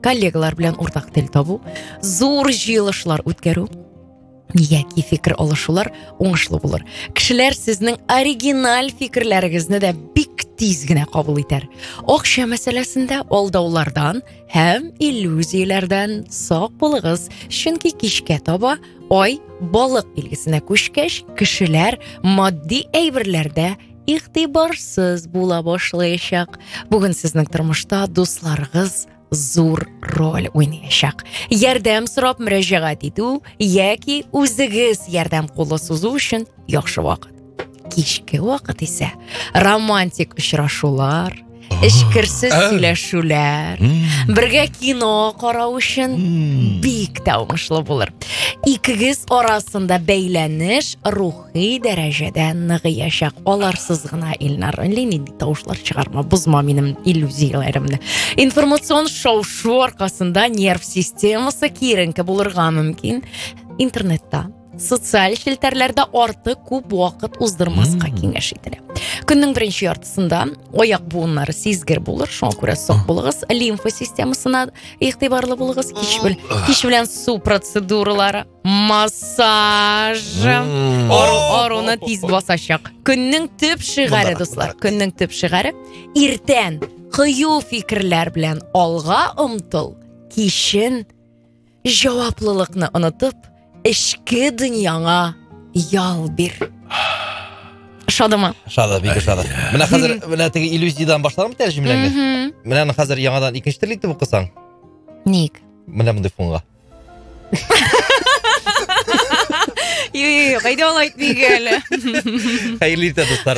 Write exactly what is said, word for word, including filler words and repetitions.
коллегалар белән уртак тел табу, зур җыелышлар үткәрү яки фикер алышулар уңышлы булыр. Кешеләр сезнең оригиналь фикерләрегезне дә бик тиз генә кабул итәр. Акча мәсьәләсендә алдаулардан һәм иллюзияләрдән сак булыгыз, чөнки кичкә таба ай балык билгесенә күчкәч, кешеләр матди әйберләрдә игътибарсыз була башлаячак. Бүген сезнең тормышта дусларыгыз зур роль уйнаячак. Ярдәм сорап мөрәҗәгать итү яки үзегез ярдәм кулы сузу өчен яхшы вакыт. Кичке вакыт исә романтик очрашулар, эшкерсез сөйләшүләр, бергә кино карау өчен бик тә уңышлы булыр. Икегез арасында бәйләнеш рухи дәрәҗәдә ныгыячак. Аларсыз гына Илнар Ленин тавышлар чыгарма, бузма минем иллюзияләремне. Информацион шау-шу аркасында нерв системасы киеренке булырга мөмкин. Интернетта, социаль челтәрләрдә арты күп вакыт уздырмаска киңәш ителә. Көннең беренче яртысында аяк буыннары сизгер булыр, шуңа күрә сак булыгыз, лимфа системасына игътибарлы булыгыз, кич бел, кич белән су процедуралары, массаж, аруны тиз басачак. Көннең төп шигаре, дуслар, көннең төп шигаре иртән кыю фикерләр белән алга омтыл, кичен җаваплылыкны онытып, эшке дөньяңа ял бир. Шадымы? Шады, бик шады. Менә хәзер менә теге иллюзиядан башладым тәрҗемәләүне. Менә хәзер яңадан икенче тел итеп укысаң. Ник? Менә монда фонга. Юй-юй, кайда алайт бигәле. Хәерле итә, дуслар.